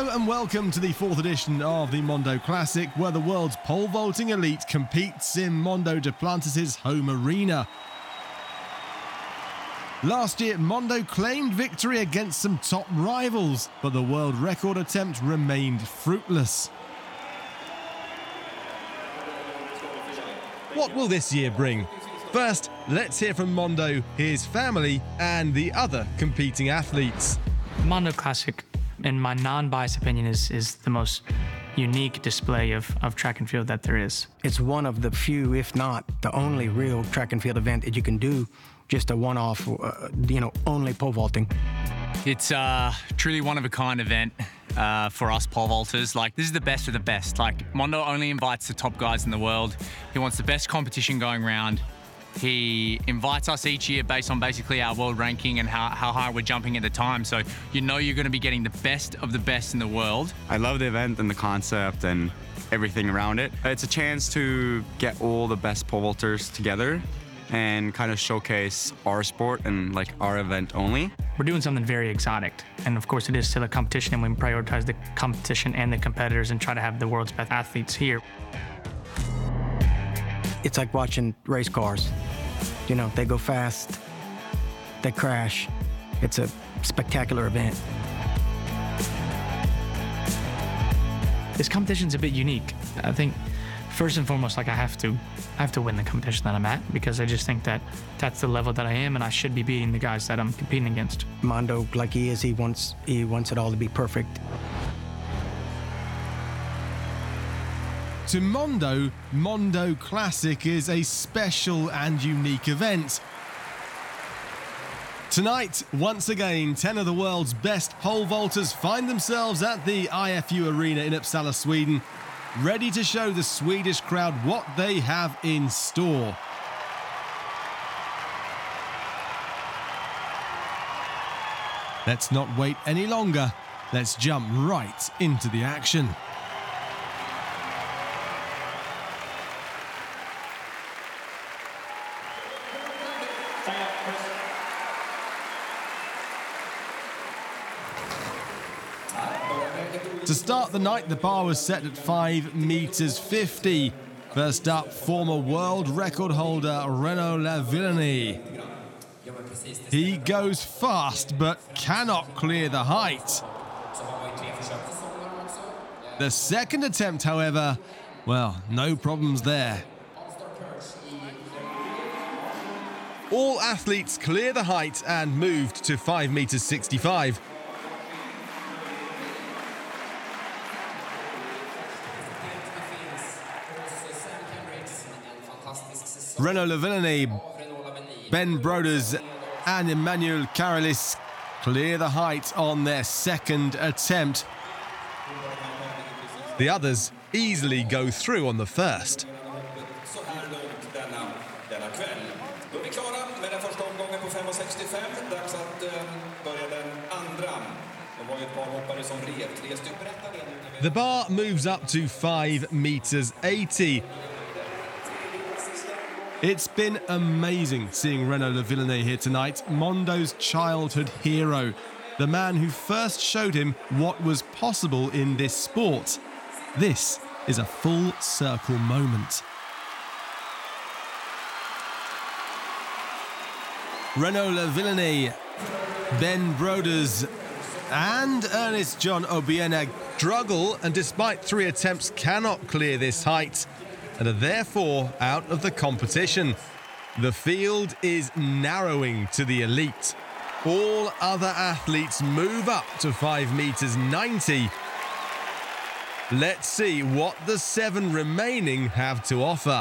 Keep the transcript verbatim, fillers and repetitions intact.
Hello and welcome to the fourth edition of the Mondo Classic, where the world's pole vaulting elite competes in Mondo Duplantis' home arena. Last year, Mondo claimed victory against some top rivals, but the world record attempt remained fruitless. What will this year bring? First, let's hear from Mondo, his family, and the other competing athletes. Mondo Classic, in my non-biased opinion, is, is the most unique display of, of track and field that there is. It's one of the few, if not the only real track and field event that you can do just a one-off, uh, you know, only pole vaulting. It's uh, truly one-of-a-kind event uh, for us pole vaulters. Like, this is the best of the best. Like, Mondo only invites the top guys in the world. He wants the best competition going around. He invites us each year based on basically our world ranking and how, how high we're jumping at the time. So you know you're going to be getting the best of the best in the world. I love the event and the concept and everything around it. It's a chance to get all the best pole vaulters together and kind of showcase our sport and like our event only. We're doing something very exotic. And of course it is still a competition, and we prioritize the competition and the competitors and try to have the world's best athletes here. It's like watching race cars. You know, they go fast, they crash. It's a spectacular event. This competition's a bit unique. I think first and foremost, like I have to, I have to win the competition that I'm at, because I just think that that's the level that I am, and I should be beating the guys that I'm competing against. Mondo, like he is, he wants, he wants it all to be perfect. To Mondo, Mondo Classic is a special and unique event. Tonight, once again, ten of the world's best pole vaulters find themselves at the I F U Arena in Uppsala, Sweden, ready to show the Swedish crowd what they have in store. Let's not wait any longer. Let's jump right into the action. To start the night, the bar was set at five meters fifty. First up, former world record holder Renaud Lavillenie. He goes fast but cannot clear the height. The second attempt, however, well, no problems there. All athletes clear the height and moved to five meters sixty-five. Renaud Lavillenie, Ben Broders and Emmanuel Karalis clear the height on their second attempt. The others easily go through on the first. The bar moves up to five meters eighty. It's been amazing seeing Renaud Lavillenie here tonight, Mondo's childhood hero, the man who first showed him what was possible in this sport. This is a full circle moment. Renaud Lavillenie, Ben Broders and Ernest John Obiena struggle, and despite three attempts cannot clear this height, and are therefore out of the competition. The field is narrowing to the elite. All other athletes move up to five meters ninety. Let's see what the seven remaining have to offer.